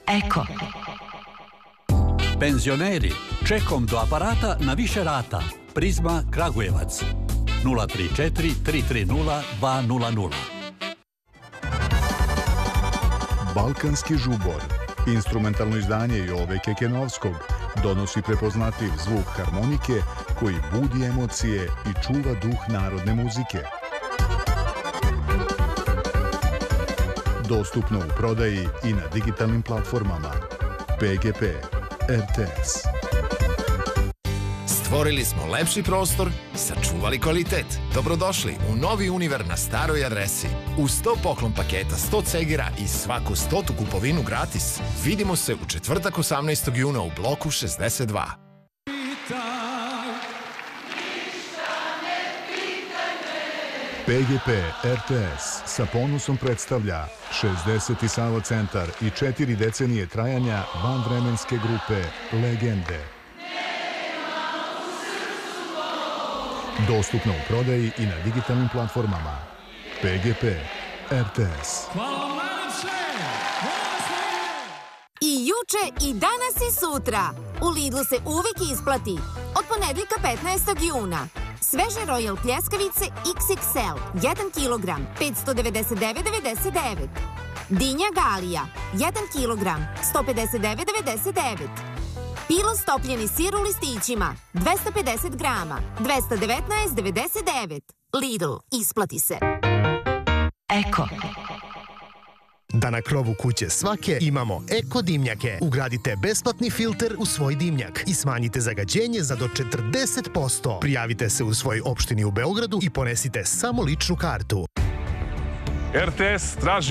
Eko. Penzioneri, čekom do aparata na više rata. Prizma Kragujevac 034 330 200. Balkanski žubor, instrumentalno izdanje Jove Kekenovskog, donosi prepoznatljiv zvuk harmonike koji budi emocije i čuva duh narodne muzike. Dostupno u prodaji i na digitalnim platformama. PGP RTS. Stvorili smo lepši prostor, sačuvali kvalitet. Dobrodošli u novi univer na staroj adresi. U 100 poklon paketa, 100 cegera i svaku 100 kupovinu gratis. Vidimo se u četvrtak 18. juna u bloku 62. PGP RTS sa ponosom predstavlja 60. Savo centar i 4 decenije trajanja vanvremenske grupe Legende. Dostupno u prodaji i na digitalnim platformama. PGP RTS. I juče, i danas, i sutra. U Lidlu se uvijek isplati. Od ponedjeljka 15. juna. Sveže Royal pljeskavice XXL 1 kg 599,99. Dinja Galija 1 kg 159,99. Pilo stopljeni sir u listićima 250 grama 219,99. Lidl, isplati se. Eko. Da na krovu kuće svake imamo eko dimnjake. Ugradite besplatni filter u svoj dimnjak i smanjite zagađenje za do 40%. Prijavite se u svojoj opštini u Beogradu i ponesite samo ličnu kartu. RTS traži